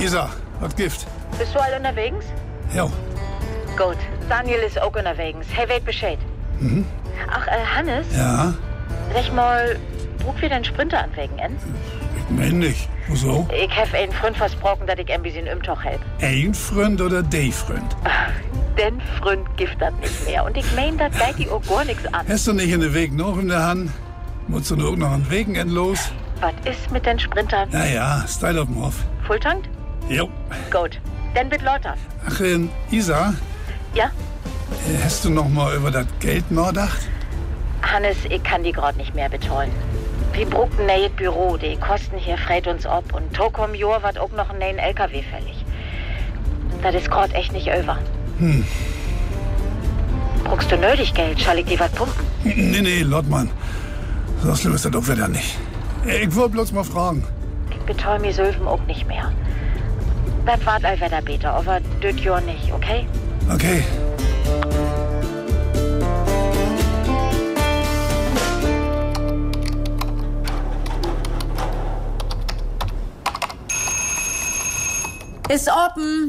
Isa, was Gift? Bist du all unterwegs? Ja. Gut. Daniel ist auch unterwegs. Hey, weet Bescheid. Mhm. Ach, Hannes? Ja? Sag mal, braucht wir den Sprinter anwegen, en? Ich mein nicht. Wieso? Ich hab einen Freund versprochen, dass ich ein bisschen im Toch help. Ein Freund oder de Freund? Den Freund gibt das nicht mehr. Und ich mein, das geht die auch gar nichts an. Hast du nicht in den Weg noch in der Hand? Musst du nur noch einen Wegen los? Was ist mit den Sprintern? Naja, Style auf dem Hof. Fulltankt? Jo. Gut. Dann bitte lauter. Ach, Isa? Ja? Hast du noch mal über das Geld nachgedacht? Hannes, ich kann die grad nicht mehr betreuen. Wir brauchen ein neues Büro, die Kosten hier freit uns ab. Und Tokom Jor wird auch noch einen neuen LKW fällig. Das ist grad echt nicht over. Brauchst du nötig Geld? Soll ich dir was pumpen? Nee, Lottmann. So schlimm ist das doch wieder nicht. Ich wollte bloß mal fragen. Ich betreue mir Sölven auch nicht mehr. Das wart allwetter beter, aber das Jahr nicht, okay? Okay. Ist offen.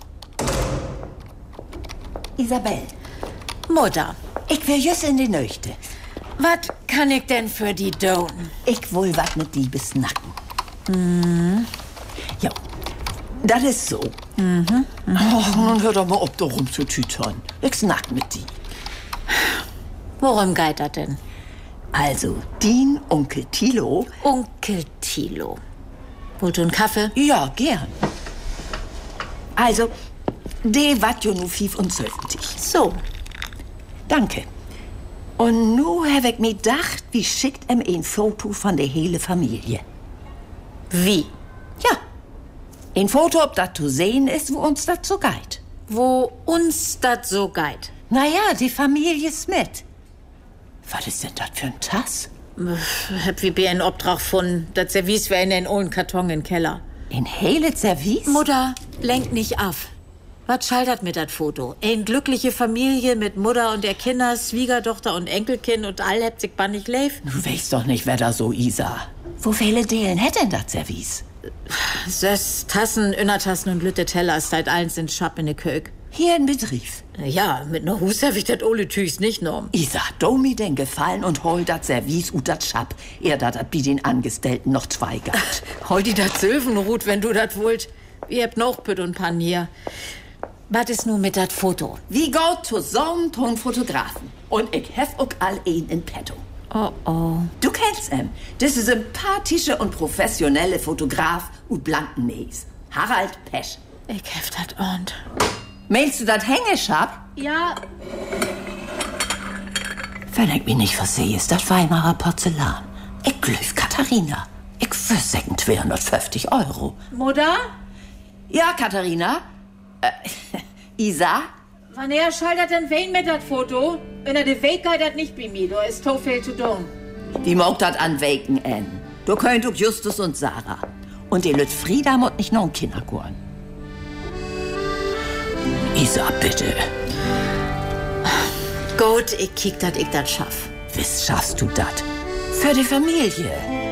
Isabel, Mutter, ich will just in die Nöchte. was kann ich denn für die tun? Ich will wat mit die besnacken. Ja, das ist so. Ach, nun hör doch mal auf, da rumzutütern. Ich snack mit die. Worum geht das denn? Also, din Onkel Thilo. Onkel Thilo. Wollt du einen Kaffee? Ja, gern. Also, de wat jo nu 75. So. Danke. Und nu hab ich mir gedacht, wie schickt ein Foto von der hele Familie. Wie? Ja, ein Foto, ob das zu sehen ist, wo uns das so geht. Wo uns das so geht? Naja, die Familie Smith. Was ist denn das für ein Tass? Hab wie einen Obdrach von, das Service wär in den ollen Karton im Keller. Ein hele Service? Mutter, lenk nicht ab. Was schaltet mit das Foto? Eine glückliche Familie mit Mutter und der Kinder, Schwiegertochter und Enkelkind und all hebt sich bannig leif. Du weißt doch nicht, wer da so Isa. Wo viele Delen hätt denn das Service? 6 Tassen, Innertassen und Lütte Teller, seit eins in Schap in de Kök. Hier in Betrieb. Ja, mit ner Hus hab ich das ole Tüß nicht norm. Isa, do mi denn gefallen und hol dat Service ut dat Schap. Er dat bi den Angestellten noch 2 gehabt. Hol die dat Sylvenrut, wenn du dat wollt. Ihr habt noch Pütt und Pan hier. Was ist nun mit dat Foto? Wie geht zusammen ton Fotografen. Und ich hef auch all een in petto. Oh. Du kennst ihn. Das ist ein sympathische und professionelle Fotograf und Blankenmäß. Harald Pesch. Ich hef dat und. Meinst du das Hängeschab? Ja. Wenn ich mich nicht versehe, ist das Weimarer Porzellan. Ich glüf Katharina. Ich versäcken 250 €. Mutter? Ja, Katharina? Isa? Wann er schaltet denn wen mit dat Foto? Wenn er de Weg geht, dat nicht bei mir. Da ist to viel zu tun. Die mag dat anweken, en. Du könnt auch Justus und Sarah. Und die Lüt Frieda mut nicht noch ein Kindergorn. Isa, bitte. Gut, ich kick, dat ich dat schaff. Wiss schaffst du dat? Für die Familie.